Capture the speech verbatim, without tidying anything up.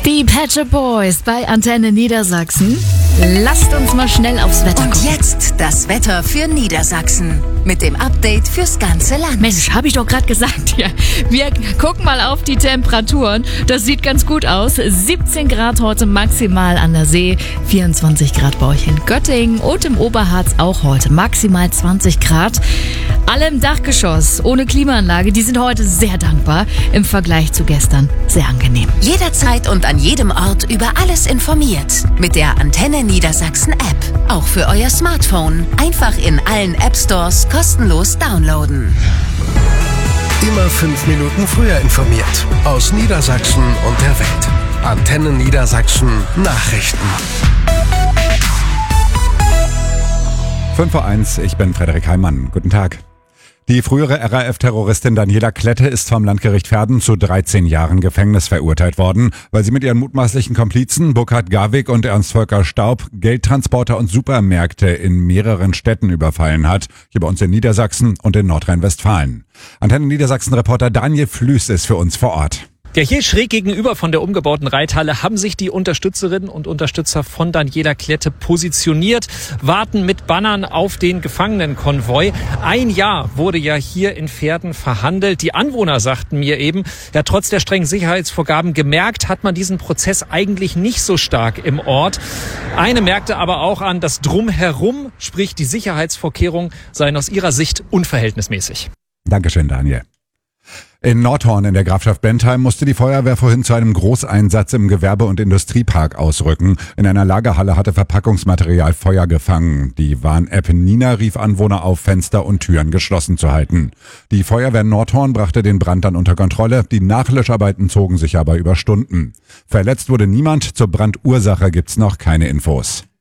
Die Pet Shop Boys bei Antenne Niedersachsen. Lasst uns mal schnell aufs Wetter gucken. Und jetzt das Wetter für Niedersachsen mit dem Update fürs ganze Land. Mensch, habe ich doch gerade gesagt. Ja. Wir gucken mal auf die Temperaturen. Das sieht ganz gut aus. siebzehn Grad heute maximal an der See, vierundzwanzig Grad bei euch in Göttingen und im Oberharz auch heute maximal zwanzig Grad. Alle im Dachgeschoss ohne Klimaanlage, die sind heute sehr dankbar. Im Vergleich zu gestern sehr angenehm. Jederzeit und an jedem Ort über alles informiert. Mit der Antenne Niedersachsen App. Auch für euer Smartphone. Einfach in allen App Stores kostenlos downloaden. Immer fünf Minuten früher informiert. Aus Niedersachsen und der Welt. Antenne Niedersachsen Nachrichten. fünf vor eins, ich bin Frederik Heimann. Guten Tag. Die frühere R A F-Terroristin Daniela Klette ist vom Landgericht Verden zu dreizehn Jahren Gefängnis verurteilt worden, weil sie mit ihren mutmaßlichen Komplizen Burkhard Garwig und Ernst-Volker Staub Geldtransporter und Supermärkte in mehreren Städten überfallen hat, hier bei uns in Niedersachsen und in Nordrhein-Westfalen. Antenne Niedersachsen-Reporter Daniel Flüß ist für uns vor Ort. Ja, hier schräg gegenüber von der umgebauten Reithalle haben sich die Unterstützerinnen und Unterstützer von Daniela Klette positioniert, warten mit Bannern auf den Gefangenenkonvoi. Ein Jahr wurde ja hier in Verden verhandelt. Die Anwohner sagten mir eben, ja, trotz der strengen Sicherheitsvorgaben gemerkt hat man diesen Prozess eigentlich nicht so stark im Ort. Eine merkte aber auch an, das Drumherum, sprich die Sicherheitsvorkehrungen, seien aus ihrer Sicht unverhältnismäßig. Dankeschön, Daniel. In Nordhorn in der Grafschaft Bentheim musste die Feuerwehr vorhin zu einem Großeinsatz im Gewerbe- und Industriepark ausrücken. In einer Lagerhalle hatte Verpackungsmaterial Feuer gefangen. Die Warn-App Nina rief Anwohner auf, Fenster und Türen geschlossen zu halten. Die Feuerwehr Nordhorn brachte den Brand dann unter Kontrolle. Die Nachlöscharbeiten zogen sich aber über Stunden. Verletzt wurde niemand. Zur Brandursache gibt's noch keine Infos.